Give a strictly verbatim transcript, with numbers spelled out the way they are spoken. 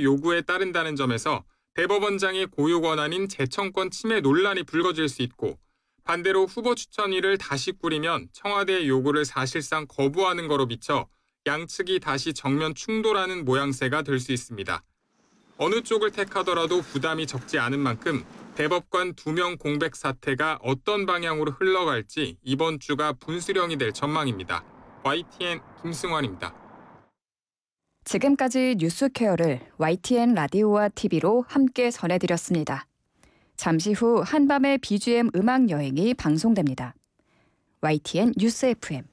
청와대 요구에 따른다는 점에서 대법원장의 고유 권한인 재청권 침해 논란이 불거질 수 있고, 반대로 후보 추천위를 다시 꾸리면 청와대의 요구를 사실상 거부하는 거로 비춰 양측이 다시 정면 충돌하는 모양새가 될 수 있습니다. 어느 쪽을 택하더라도 부담이 적지 않은 만큼 대법관 두 명 공백 사태가 어떤 방향으로 흘러갈지 이번 주가 분수령이 될 전망입니다. 와이티엔 김승환입니다. 지금까지 뉴스케어를 와이티엔 라디오와 티비로 함께 전해드렸습니다. 잠시 후 한밤의 비지엠 음악 여행이 방송됩니다. 와이티엔 뉴스 에프엠